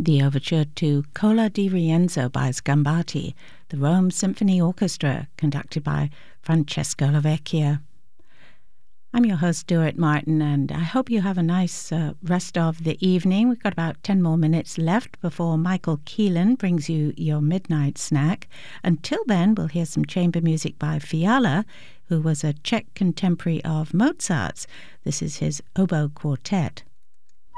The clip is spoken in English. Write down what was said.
the overture to Cola di Rienzo by Sgambati, the Rome Symphony Orchestra, conducted by Francesco Lavecchia. I'm your host, Stuart Martin, and I hope you have a nice rest of the evening. We've got about 10 more minutes left before Michael Keelan brings you your midnight snack. Until then, we'll hear some chamber music by Fiala, who was a Czech contemporary of Mozart's. This is his oboe quartet.